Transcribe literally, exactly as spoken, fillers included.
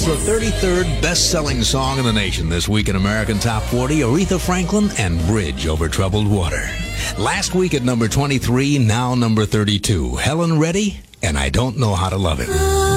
the thirty-third best-selling song in the nation this week in American Top forty, Aretha Franklin and Bridge Over Troubled Water. Last week at number twenty-three, now number thirty-two, Helen Reddy and I Don't Know How to Love It.